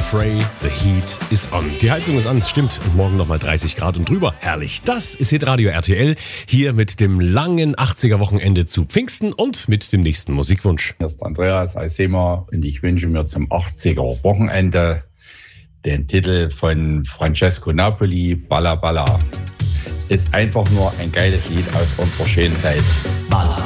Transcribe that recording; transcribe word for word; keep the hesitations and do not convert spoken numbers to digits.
Frey, the heat is on. Die Heizung ist an, es stimmt. Und morgen nochmal dreißig Grad und drüber. Herrlich. Das ist Hitradio R T L. Hier mit dem langen achtziger-Wochenende zu Pfingsten und mit dem nächsten Musikwunsch. Hier ist Andreas Eisema und ich wünsche mir zum achtziger-Wochenende den Titel von Francesco Napoli, Balla Balla. Ist einfach nur ein geiles Lied aus unserer schönen Zeit. Balla.